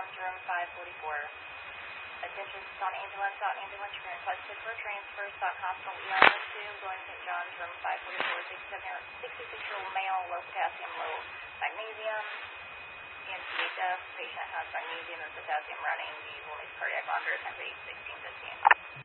John's room 544. Attention, St. Ambulance, you're requested for transfer. St. Hospital ER 2, going to St. John's room 544. 66-year-old male, low potassium, low magnesium. And CHF, patient has magnesium and potassium running. You will need cardiac monitor at 8:16:15.